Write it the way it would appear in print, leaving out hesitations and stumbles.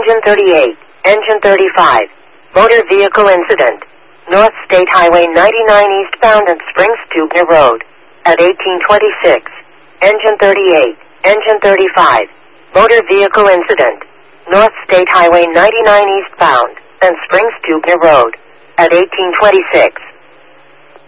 Engine 38, Engine 35. Motor vehicle incident. North State Highway 99 eastbound and Springs Stubner Road. At 1826. Engine 38, Engine 35. Motor vehicle incident. North State Highway 99 eastbound and Springs Stubner Road. At 1826.